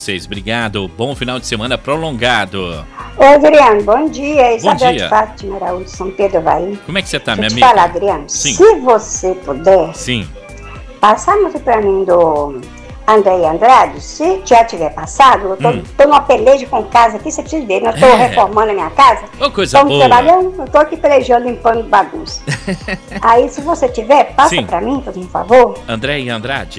Vocês, obrigado. Bom final de semana prolongado. Oi, Adriano, bom dia. Bom Isabel dia. de Fátima Araújo, São Pedro, Bahia. Como é que você tá, minha Deixa eu te amiga? falar, Adriano, Sim. se você puder, Sim. passar muito pra mim do André Andrade, se já tiver passado, eu tô numa peleja com casa aqui, você precisa ver, eu tô reformando a minha casa, Ô, coisa estamos boa. trabalhando, eu tô aqui pelejando, limpando bagunça. Aí, se você tiver, passa Sim. pra mim, por favor. André e Andrade.